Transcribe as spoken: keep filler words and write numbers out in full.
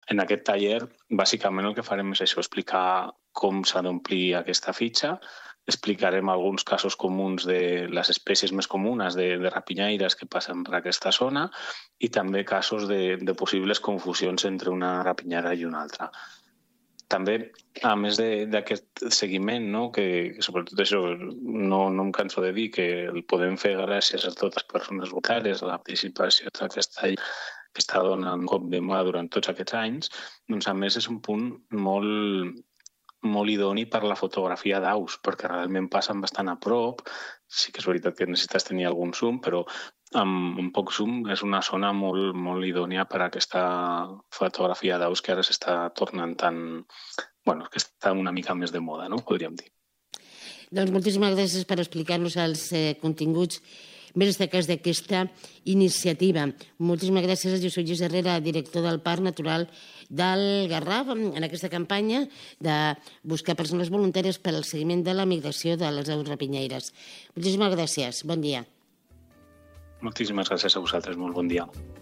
En aquest taller, bàsicament el que farem és això, explicar com s'ha d'omplir aquesta fitxa, explicarem alguns casos comuns de les espècies més comunes de, de rapinyaires que passen per aquesta zona i també casos de, de possibles confusions entre una rapinyaire i una altra. També, a més d'aquest seguiment, no, que, que sobretot això no, no em canso de dir que el podem fer gràcies a totes les persones voluntàries, a la participació d'aquest taller que està donant un cop de mà durant tots aquests anys, doncs a més és un punt molt, molt idoni per la fotografia d'aus, perquè realment passen bastant a prop. Sí que és veritat que necessites tenir algun zoom, però amb un poc zoom és una zona molt, molt idònia per a aquesta fotografia d'aus que ara s'està tornant tan... bueno, que està una mica més de moda, no? Podríem dir. Doncs moltíssimes gràcies per explicar-nos els eh, continguts més destacats d'aquesta iniciativa. Moltíssimes gràcies a Josep Lluís Herrera, director del Parc Natural del Garraf, en aquesta campanya de buscar persones voluntàries per al seguiment de la migració de les aus rapinyaires. Moltíssimes gràcies. Bon dia. Moltíssimes gràcies a vosaltres. Molt bon dia.